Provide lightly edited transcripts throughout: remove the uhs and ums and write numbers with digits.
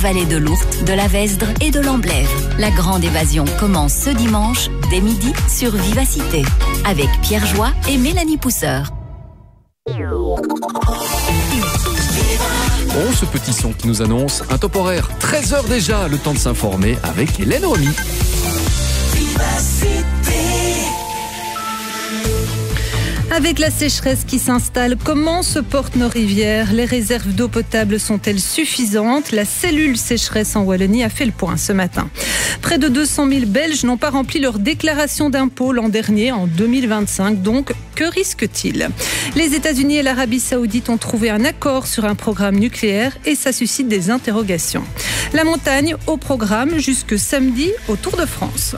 Vallée de l'Ourthe, de la Vesdre et de l'Amblève. La grande évasion commence ce dimanche, dès midi, sur Vivacité, avec Pierre Joie et Mélanie Pousseur. Oh, ce petit son qui nous annonce un top horaire. 13h déjà, le temps de s'informer avec Hélène Romy. Avec la sécheresse qui s'installe, comment se portent nos rivières ? Les réserves d'eau potable sont-elles suffisantes ? La cellule sécheresse en Wallonie a fait le point ce matin. Près de 200 000 Belges n'ont pas rempli leur déclaration d'impôt l'an dernier, en 2025. Donc, que risquent-ils ? Les États-Unis et l'Arabie Saoudite ont trouvé un accord sur un programme nucléaire et ça suscite des interrogations. La montagne au programme jusque samedi au Tour de France.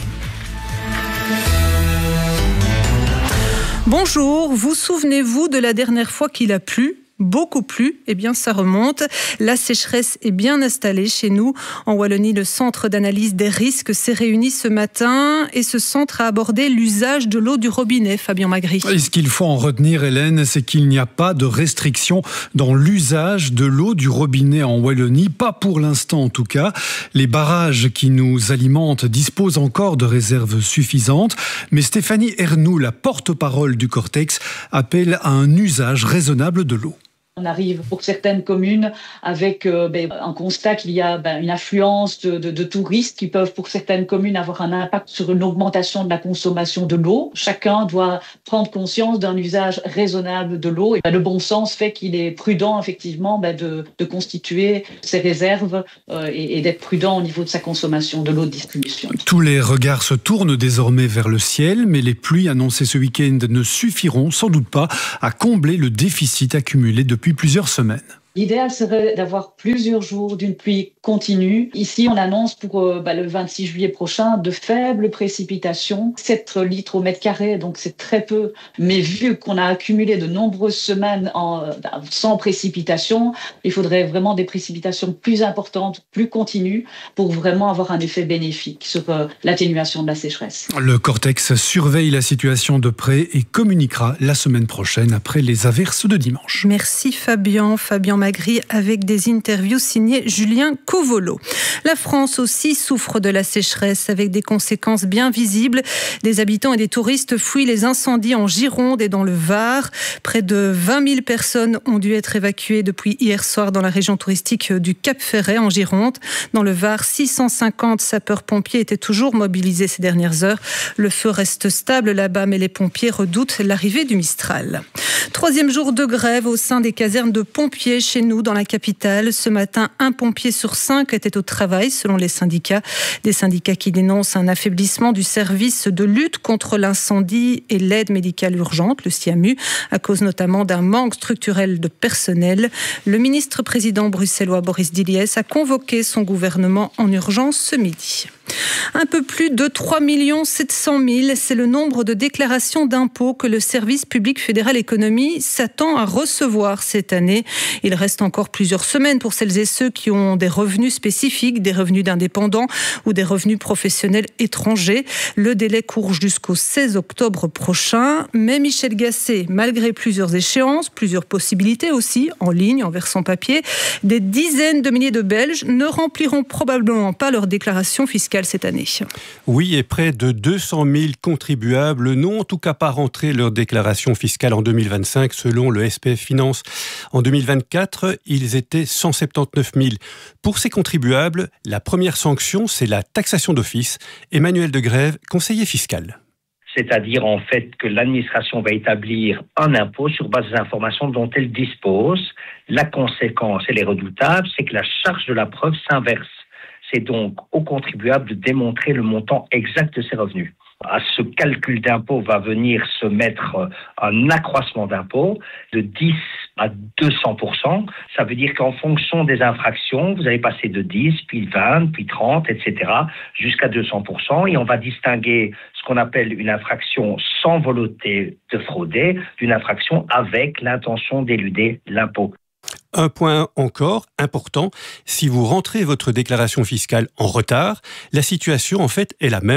Bonjour, vous souvenez-vous de la dernière fois qu'il a plu ? Beaucoup plu, eh bien ça remonte. La sécheresse est bien installée chez nous. En Wallonie, le centre d'analyse des risques s'est réuni ce matin et ce centre a abordé l'usage de l'eau du robinet, Fabien Magri. Et ce qu'il faut en retenir, Hélène, c'est qu'il n'y a pas de restriction dans l'usage de l'eau du robinet en Wallonie, pas pour l'instant en tout cas. Les barrages qui nous alimentent disposent encore de réserves suffisantes, mais Stéphanie Ernoult, la porte-parole du Cortex, appelle à un usage raisonnable de l'eau. On arrive pour certaines communes avec un constat qu'il y a une affluence de touristes qui peuvent pour certaines communes avoir un impact sur une augmentation de la consommation de l'eau. Chacun doit prendre conscience d'un usage raisonnable de l'eau. Et le bon sens fait qu'il est prudent effectivement de constituer ses réserves et d'être prudent au niveau de sa consommation de l'eau de distribution. Tous les regards se tournent désormais vers le ciel, mais les pluies annoncées ce week-end ne suffiront sans doute pas à combler le déficit accumulé depuis plusieurs semaines. L'idéal serait d'avoir plusieurs jours d'une pluie continue. Ici, on annonce pour le 26 juillet prochain de faibles précipitations, 7 litres au mètre carré, donc c'est très peu. Mais vu qu'on a accumulé de nombreuses semaines sans précipitation, il faudrait vraiment des précipitations plus importantes, plus continues, pour vraiment avoir un effet bénéfique sur l'atténuation de la sécheresse. Le Cortex surveille la situation de près et communiquera la semaine prochaine après les averses de dimanche. Merci Fabien Magri avec des interviews signées Julien Covolo. La France aussi souffre de la sécheresse avec des conséquences bien visibles. Des habitants et des touristes fuient les incendies en Gironde et dans le Var. Près de 20 000 personnes ont dû être évacuées depuis hier soir dans la région touristique du Cap-Ferret en Gironde. Dans le Var, 650 sapeurs-pompiers étaient toujours mobilisés ces dernières heures. Le feu reste stable là-bas, mais les pompiers redoutent l'arrivée du Mistral. 3e jour de grève au sein des casernes de pompiers chez nous dans la capitale. Ce matin, 1 pompier sur 5 était au travail selon les syndicats. Des syndicats qui dénoncent un affaiblissement du service de lutte contre l'incendie et l'aide médicale urgente, le SIAMU, à cause notamment d'un manque structurel de personnel. Le ministre-président bruxellois Boris Diliès a convoqué son gouvernement en urgence ce midi. Un peu plus de 3 700 000, c'est le nombre de déclarations d'impôts que le service public fédéral économie s'attend à recevoir cette année. Il reste encore plusieurs semaines pour celles et ceux qui ont des revenus spécifiques, des revenus d'indépendants ou des revenus professionnels étrangers. Le délai court jusqu'au 16 octobre prochain. Mais Michel Gasset, malgré plusieurs échéances, plusieurs possibilités aussi, en ligne, en version papier, des dizaines de milliers de Belges ne rempliront probablement pas leur déclaration fiscale cette année. Oui, et près de 200 000 contribuables n'ont en tout cas pas rentré leur déclaration fiscale en 2025 selon le SPF Finance. En 2024, ils étaient 179 000. Pour ces contribuables, la première sanction, c'est la taxation d'office. Emmanuel Degrève, conseiller fiscal. C'est-à-dire en fait que l'administration va établir un impôt sur base des informations dont elle dispose. La conséquence, elle est redoutable, c'est que la charge de la preuve s'inverse. C'est donc au contribuable de démontrer le montant exact de ses revenus. À ce calcul d'impôt va venir se mettre un accroissement d'impôt de 10 à 200%. Ça veut dire qu'en fonction des infractions, vous allez passer de 10, puis 20, puis 30, etc., jusqu'à 200%. Et on va distinguer ce qu'on appelle une infraction sans volonté de frauder d'une infraction avec l'intention d'éluder l'impôt. Un point encore important, si vous rentrez votre déclaration fiscale en retard, la situation en fait est la même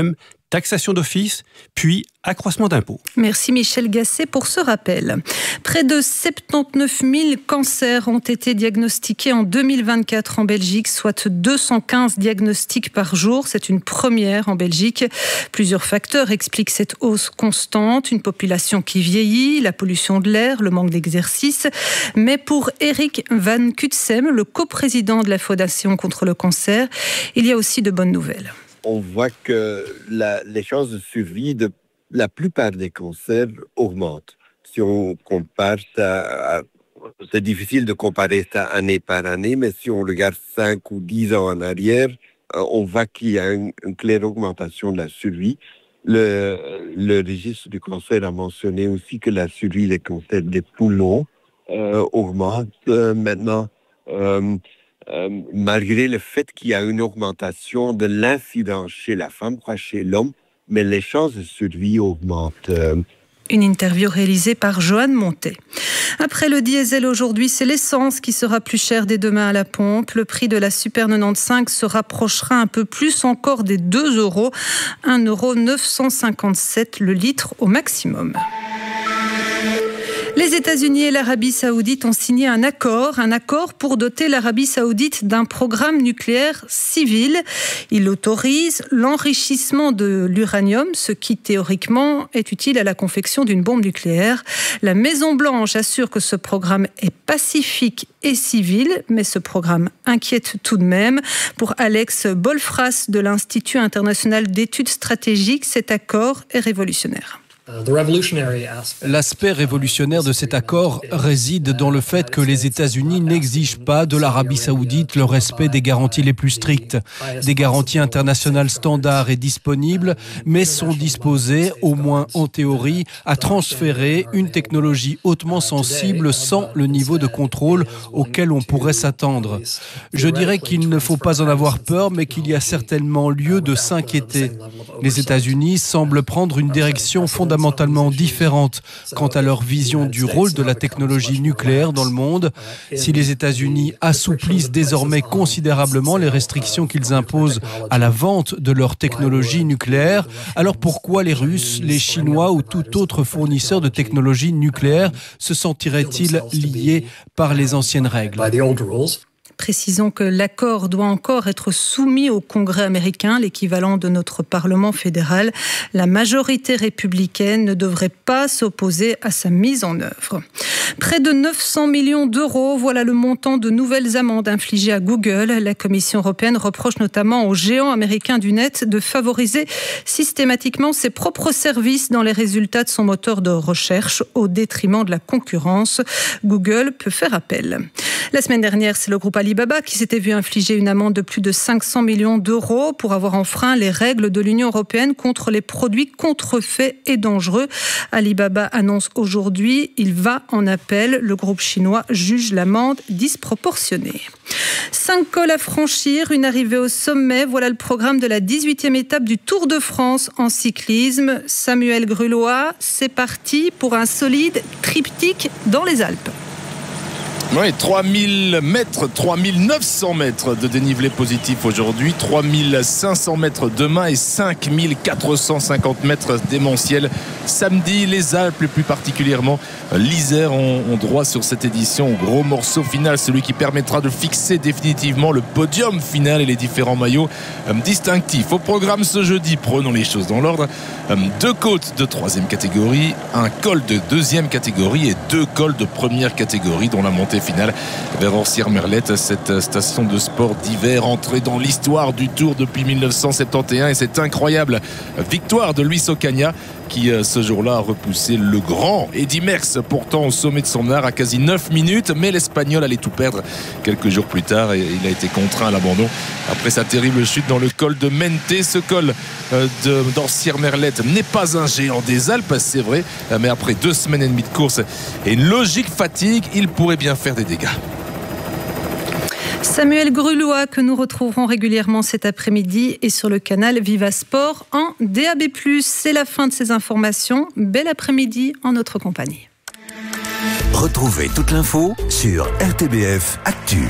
taxation d'office, puis accroissement d'impôts. Merci Michel Gasset pour ce rappel. Près de 79 000 cancers ont été diagnostiqués en 2024 en Belgique, soit 215 diagnostics par jour. C'est une première en Belgique. Plusieurs facteurs expliquent cette hausse constante. Une population qui vieillit, la pollution de l'air, le manque d'exercice. Mais pour Eric Van Kutsem, le coprésident de la Fondation contre le cancer, il y a aussi de bonnes nouvelles. On voit que les chances de survie de la plupart des cancers augmentent. Si on compare ça, c'est difficile de comparer ça année par année, mais si on regarde 5 ou 10 ans en arrière, on voit qu'il y a une claire augmentation de la survie. Le registre du cancer a mentionné aussi que la survie des cancers des poumons augmente maintenant. Malgré le fait qu'il y a une augmentation de l'incidence chez la femme, pas chez l'homme, mais les chances de survie augmentent. Une interview réalisée par Joanne Montet. Après le diesel aujourd'hui, c'est l'essence qui sera plus chère dès demain à la pompe. Le prix de la Super 95 se rapprochera un peu plus encore des 2 €, 1,957 € le litre au maximum. Les États-Unis et l'Arabie Saoudite ont signé un accord pour doter l'Arabie Saoudite d'un programme nucléaire civil. Il autorise l'enrichissement de l'uranium, ce qui théoriquement est utile à la confection d'une bombe nucléaire. La Maison-Blanche assure que ce programme est pacifique et civil, mais ce programme inquiète tout de même. Pour Alex Bolfras de l'Institut international d'études stratégiques, cet accord est révolutionnaire. L'aspect révolutionnaire de cet accord réside dans le fait que les États-Unis n'exigent pas de l'Arabie Saoudite le respect des garanties les plus strictes. Des garanties internationales standards et disponibles, mais sont disposés, au moins en théorie, à transférer une technologie hautement sensible sans le niveau de contrôle auquel on pourrait s'attendre. Je dirais qu'il ne faut pas en avoir peur, mais qu'il y a certainement lieu de s'inquiéter. Les États-Unis semblent prendre une direction fondamentale différentes quant à leur vision du rôle de la technologie nucléaire dans le monde. Si les États-Unis assouplissent désormais considérablement les restrictions qu'ils imposent à la vente de leur technologie nucléaire, alors pourquoi les Russes, les Chinois ou tout autre fournisseur de technologie nucléaire se sentiraient-ils liés par les anciennes règles ? Précisons que l'accord doit encore être soumis au Congrès américain, l'équivalent de notre Parlement fédéral. La majorité républicaine ne devrait pas s'opposer à sa mise en œuvre. Près de 900 millions d'euros, voilà le montant de nouvelles amendes infligées à Google. La Commission européenne reproche notamment aux géants américains du net de favoriser systématiquement ses propres services dans les résultats de son moteur de recherche au détriment de la concurrence. Google peut faire appel. La semaine dernière, c'est le groupe Alibaba qui s'était vu infliger une amende de plus de 500 millions d'euros pour avoir enfreint les règles de l'Union européenne contre les produits contrefaits et dangereux. Alibaba annonce aujourd'hui, il va en appel. Le groupe chinois juge l'amende disproportionnée. 5 cols à franchir, une arrivée au sommet. Voilà le programme de la 18e étape du Tour de France en cyclisme. Samuel Grulois, c'est parti pour un solide triptyque dans les Alpes. Oui, 3000 mètres, 3900 mètres de dénivelé positif aujourd'hui, 3500 mètres demain et 5450 mètres démentiel samedi. Les Alpes et plus particulièrement l'Isère ont droit sur cette édition au gros morceau final, celui qui permettra de fixer définitivement le podium final et les différents maillots distinctifs. Au programme ce jeudi, prenons les choses dans l'ordre, 2 côtes de 3e catégorie, un col de 2e catégorie et 2 cols de 1re catégorie, dont la montée finale vers Orsières-Merlette, cette station de sport d'hiver entrée dans l'histoire du Tour depuis 1971, et cette incroyable victoire de Luis Ocaña qui ce jour-là a repoussé le grand Eddy Merckx, pourtant au sommet de son art à quasi 9 minutes, mais l'Espagnol allait tout perdre quelques jours plus tard et il a été contraint à l'abandon après sa terrible chute dans le col de Mente. Ce col d'Orsières-Merlette n'est pas un géant des Alpes, c'est vrai, mais après 2 semaines et demie de course et une logique fatigue, il pourrait bien faire des dégâts. Samuel Grulois, que nous retrouverons régulièrement cet après-midi, et sur le canal Viva Sport en DAB+. C'est la fin de ces informations. Bel après-midi en notre compagnie. Retrouvez toute l'info sur RTBF Actu.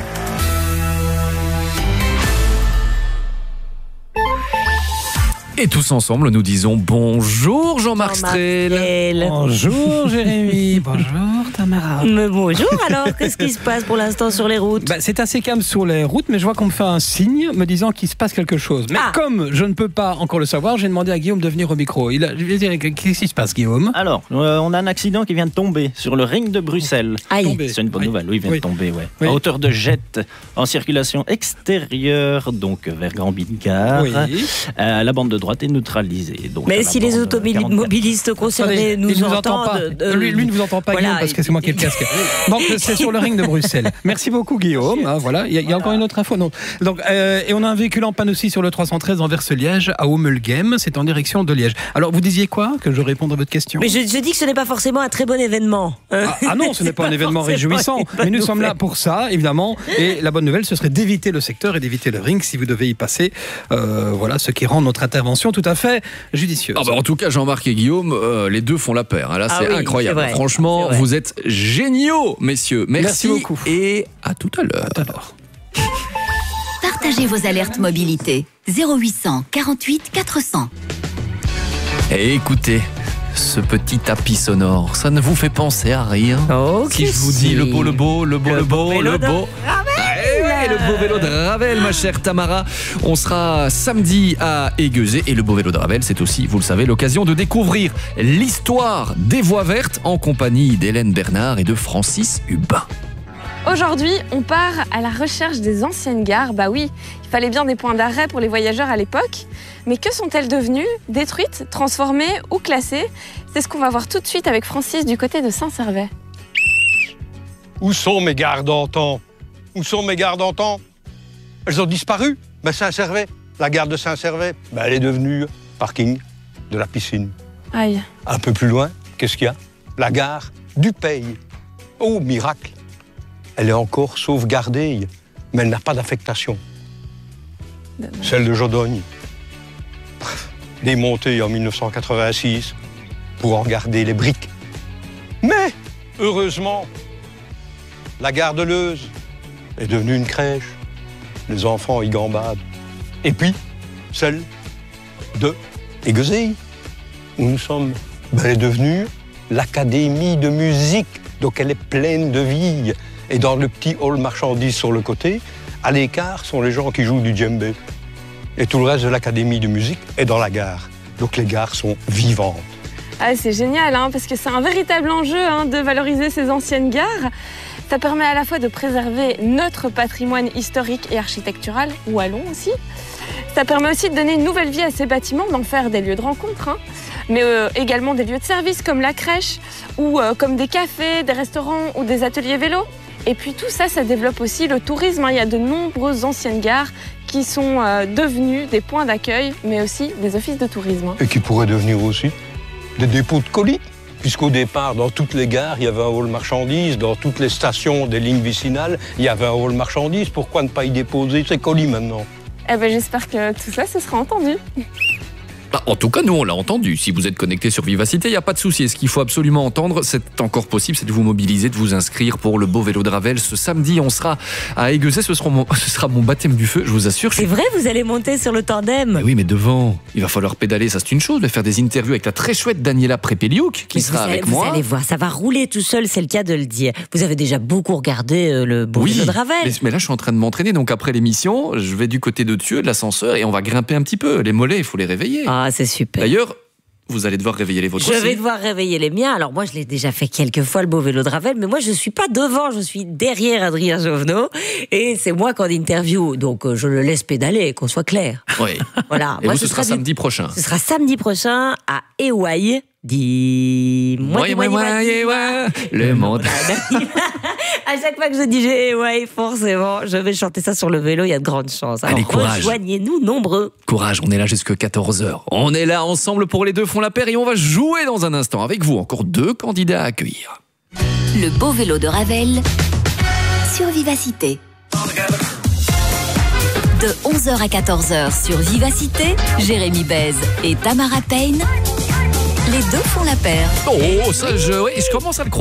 Et tous ensemble, nous disons bonjour Jean-Marc Strel. Bonjour Jérémy. Bonjour Tamara. Mais bonjour alors, qu'est-ce qui se passe pour l'instant sur les routes? C'est assez calme sur les routes, mais je vois qu'on me fait un signe me disant qu'il se passe quelque chose. Mais comme je ne peux pas encore le savoir, j'ai demandé à Guillaume de venir au micro. Je vais dire, qu'est-ce qui se passe, Guillaume? Alors, on a un accident qui vient de tomber sur le ring de Bruxelles. Aïe. C'est une bonne nouvelle, oui, il vient de tomber, ouais. À hauteur de Jette, en circulation extérieure, donc vers Grand-Bigard. La bande de droite est neutralisée. Donc, mais si les automobilistes concernés nous entendent... Lui ne vous entend pas, Guillaume, parce que c'est moi qui ai le casque. Donc, c'est sur le ring de Bruxelles. Merci beaucoup, Guillaume. Voilà. Il y a encore une autre info. Non. Donc, et on a un véhicule en panne aussi sur le 313 en Liège à Omelgem. C'est en direction de Liège. Alors, vous disiez quoi? Que je réponde à votre question? Mais je dis que ce n'est pas forcément un très bon événement. Non, ce n'est pas un événement réjouissant. Mais nous sommes là pour ça, évidemment. Et la bonne nouvelle, ce serait d'éviter le secteur et d'éviter le ring si vous devez y passer. Voilà, ce qui rend notre intervention tout à fait judicieuse. En tout cas, Jean-Marc et Guillaume, les deux font la paire. Là, c'est incroyable. C'est franchement, vous êtes géniaux, messieurs. Merci beaucoup. Et à tout à l'heure. Partagez vos alertes mobilité. 0800 48 400. Et écoutez, ce petit tapis sonore, ça ne vous fait penser à rien? Si je vous dis le beau. Le beau vélo de Ravel, ma chère Tamara. On sera samedi à Aiguezé. Et le beau vélo de Ravel, c'est aussi, vous le savez, l'occasion de découvrir l'histoire des voies vertes en compagnie d'Hélène Bernard et de Francis Hubin. Aujourd'hui, on part à la recherche des anciennes gares. Bah oui, il fallait bien des points d'arrêt pour les voyageurs à l'époque. Mais que sont-elles devenues? Détruites, transformées ou classées? C'est ce qu'on va voir tout de suite avec Francis du côté de Saint-Servais. Où sont mes gares d'antan? Où sont mes gares d'antan? Elles ont disparu. Saint-Servais, la gare de Saint-Servais, elle est devenue parking de la piscine. Aïe. Un peu plus loin, qu'est-ce qu'il y a? La gare du Pays. Oh, miracle! Elle est encore sauvegardée, mais elle n'a pas d'affectation. Celle de Jodogne, démontée en 1986 pour en garder les briques. Mais, heureusement, la gare de Leuze est devenue une crèche. Les enfants y gambadent. Et puis, celle de Aiguezé, où nous sommes, elle est devenue l'académie de musique. Donc elle est pleine de vie. Et dans le petit hall marchandises sur le côté, à l'écart sont les gens qui jouent du djembé. Et tout le reste de l'académie de musique est dans la gare. Donc les gares sont vivantes. C'est génial, parce que c'est un véritable enjeu de valoriser ces anciennes gares. Ça permet à la fois de préserver notre patrimoine historique et architectural, wallon aussi. Ça permet aussi de donner une nouvelle vie à ces bâtiments, d'en faire des lieux de rencontre, mais également des lieux de service comme la crèche, ou comme des cafés, des restaurants ou des ateliers vélo. Et puis tout ça, ça développe aussi le tourisme. Il y a de nombreuses anciennes gares qui sont devenues des points d'accueil, mais aussi des offices de tourisme. Et qui pourraient devenir aussi des dépôts de colis. Puisqu'au départ, dans toutes les gares, il y avait un hall marchandises. Dans toutes les stations des lignes vicinales, il y avait un hall marchandises. Pourquoi ne pas y déposer ces colis maintenant? J'espère que tout ça, ce sera entendu. En tout cas, nous, on l'a entendu. Si vous êtes connecté sur Vivacité, il n'y a pas de souci. Et ce qu'il faut absolument entendre, c'est encore possible, c'est de vous mobiliser, de vous inscrire pour le beau vélo de Ravel. Ce samedi, on sera à Aiguezé. Ce sera mon baptême du feu, je vous assure. C'est vrai, vous allez monter sur le tandem? Mais oui, mais devant, il va falloir pédaler, ça c'est une chose. Mais faire des interviews avec la très chouette Daniela Prépéliouk, qui sera avec moi. Vous allez voir, ça va rouler tout seul, c'est le cas de le dire. Vous avez déjà beaucoup regardé le beau vélo de Ravel. Mais là, je suis en train de m'entraîner. Donc après l'émission, je vais du côté de Thieu, de l'ascenseur, et on va grimper un petit peu. Les mollets, il faut les réveiller. C'est super. D'ailleurs, vous allez devoir réveiller les vôtres aussi. Je vais devoir réveiller les miens. Alors moi, je l'ai déjà fait quelques fois, le beau vélo de Ravel, mais moi, je suis pas devant, je suis derrière Adrien Jovenot, et c'est moi qu'on interview, donc je le laisse pédaler, qu'on soit clair. Oui. Voilà. Et moi, ce sera samedi prochain. Ce sera samedi prochain à Ewaï. Dis-moi, le monde. À chaque fois que je dis forcément, je vais chanter ça sur le vélo, il y a de grandes chances. Alors, allez, courage. Rejoignez-nous nombreux. Courage, on est là jusqu'à 14h. On est là ensemble pour les deux font la paire et on va jouer dans un instant avec vous. Encore 2 candidats à accueillir. Le beau vélo de Ravel sur Vivacité. De 11h à 14h sur Vivacité, Jérémy Bèze et Tamara Payne, les deux font la paire. Oh, ça, je commence à le croire.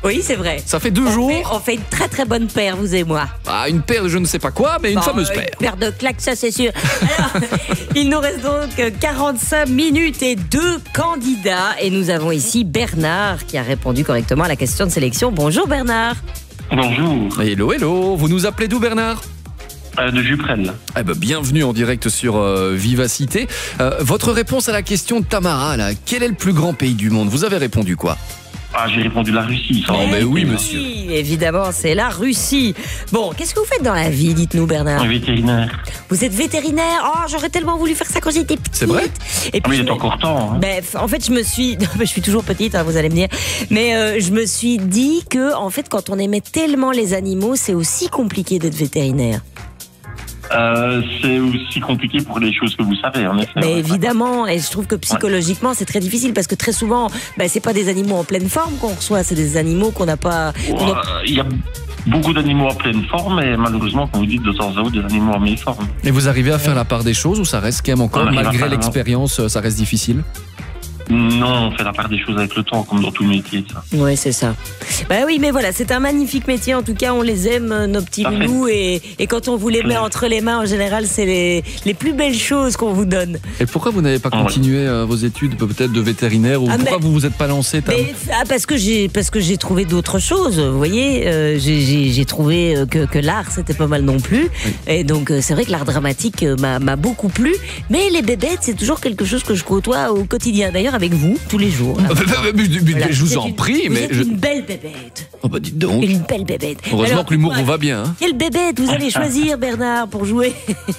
Oui, c'est vrai. Ça fait 2 jours. On fait une très très bonne paire, vous et moi. Ah, une paire de je ne sais pas quoi, mais une fameuse paire. Une paire de claques, ça c'est sûr. Alors, il nous reste donc 45 minutes et 2 candidats. Et nous avons ici Bernard qui a répondu correctement à la question de sélection. Bonjour Bernard. Bonjour. Hello, hello. Vous nous appelez d'où, Bernard ? De Juprel. Eh ben, bienvenue en direct sur Vivacité. Votre réponse à la question de Tamara, là, quel est le plus grand pays du monde ? Vous avez répondu quoi ? Ah, j'ai répondu la Russie. Ça. Ben oui, monsieur. Oui, évidemment, c'est la Russie. Bon, qu'est-ce que vous faites dans la vie, dites-nous, Bernard ? Un vétérinaire. Vous êtes vétérinaire ? Oh, j'aurais tellement voulu faire ça quand j'étais petite. C'est vrai ? Et puis, oui, il est encore temps. Hein. Ben, en fait, je me suis... je suis toujours petite, hein, vous allez me dire. Mais je me suis dit que, en fait, quand on aimait tellement les animaux, c'est aussi compliqué d'être vétérinaire. C'est aussi compliqué pour les choses que vous savez, en effet. Mais évidemment, et je trouve que psychologiquement, c'est très difficile parce que très souvent, c'est pas des animaux en pleine forme qu'on reçoit, c'est des animaux qu'on n'a pas. Il y a beaucoup d'animaux en pleine forme, et malheureusement, comme vous dites, de temps à autre, des animaux en méforme. Et vous arrivez à faire la part des choses ou ça reste quand même encore, malgré l'expérience, ça reste difficile ? Non, on fait la part des choses avec le temps, comme dans tout métier, ça. Oui, c'est ça. Bah oui, mais voilà, c'est un magnifique métier. En tout cas, on les aime, nos petits loulous. Et quand on vous les met entre les mains, en général, c'est les plus belles choses qu'on vous donne. Et pourquoi vous n'avez pas continué vos études, peut-être de vétérinaire, ou pourquoi vous vous êtes pas lancé parce que j'ai trouvé d'autres choses. Vous voyez, j'ai trouvé que l'art, c'était pas mal non plus. Oui. Et donc, c'est vrai que l'art dramatique m'a beaucoup plu. Mais les bébêtes, c'est toujours quelque chose que je côtoie au quotidien. D'ailleurs, avec vous, tous les jours. Voilà. Je vous en prie, mais... Vous êtes une belle bébête. Oh bah dites donc. Une belle bébête. Heureusement que l'humour vous va bien. Hein. Quelle bébête vous allez choisir, Bernard, pour jouer?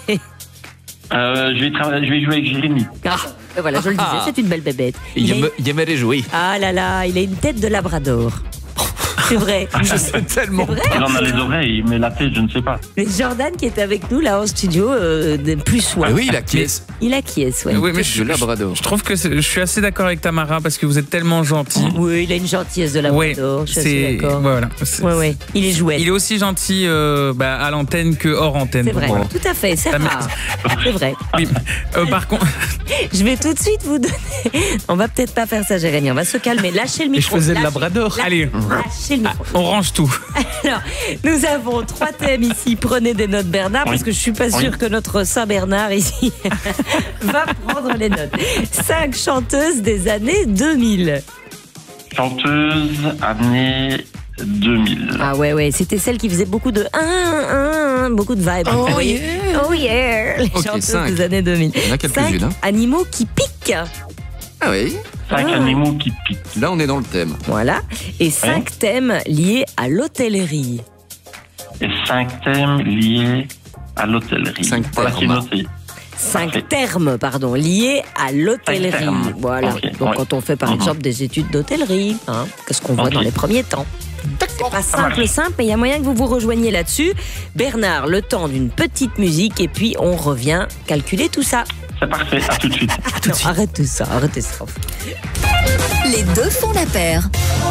Je vais jouer avec Jérémy. Ah, voilà, je le disais, c'est une belle bébête. Il aimerait jouer. Ah là là, il a une tête de labrador. C'est vrai. Je sais tellement. Vrai, il en a les oreilles, mais la tête, je ne sais pas. Mais Jordan qui est avec nous là en studio, plus soin. Oui, il acquiesce. Il acquiesce, ouais. Oui, mais je trouve que je suis assez d'accord avec Tamara parce que vous êtes tellement gentil. Oui, il a une gentillesse de labrador. Ouais, je suis assez d'accord. Voilà. Ouais. Il est jouet. Il est aussi gentil à l'antenne que hors antenne. C'est vrai, tout à fait, c'est rare. C'est vrai. Oui. Par contre, je vais tout de suite vous donner. On va peut-être pas faire ça, Jérémy. On va se calmer. Lâchez le micro. Et je faisais le labrador. Allez. Lâchez le micro. On range tout. Alors, nous avons 3 thèmes ici. Prenez des notes, Bernard, parce que je suis pas sûre que notre Saint-Bernard ici va prendre les notes. 5 chanteuses des années 2000. Chanteuses années 2000. Ah ouais, c'était celle qui faisait beaucoup de beaucoup de vibes. Oh yeah. Oh yeah. Les chanteuses 5. des années 2000. Il y en a quelques-unes. 5 animaux qui piquent. Ah oui. 5 animaux qui piquent. Là, on est dans le thème. Voilà. Et 5 thèmes liés à l'hôtellerie. Et 5 thèmes liés à l'hôtellerie. 5 termes. 5 termes, liés à l'hôtellerie. Voilà. Okay. Donc, quand on fait par exemple des études d'hôtellerie, qu'est-ce qu'on voit dans les premiers temps. C'est pas simple, mais il y a moyen que vous vous rejoigniez là-dessus. Bernard, le temps d'une petite musique et puis on revient calculer tout ça. C'est parfait, à tout de suite. Arrête tout ça, arrêtez ça. Les deux font la paire.